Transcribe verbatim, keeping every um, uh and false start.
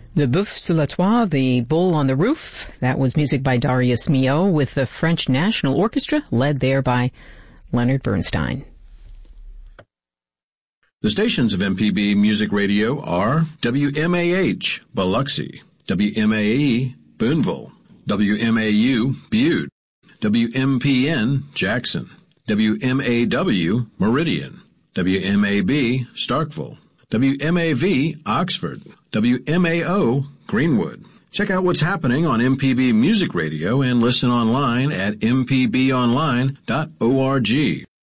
The Boeuf sur le Toit, the Bull on the Roof. That was music by Darius Milhaud with the French National Orchestra, led there by Leonard Bernstein. The stations of M P B Music Radio are W M A H, Biloxi, W M A E, Boonville, W M A U, Butte, W M P N, Jackson, W M A W, Meridian, W M A B, Starkville, W M A V, Oxford, W M A O, Greenwood. Check out what's happening on M P B Music Radio and listen online at m p b online dot org.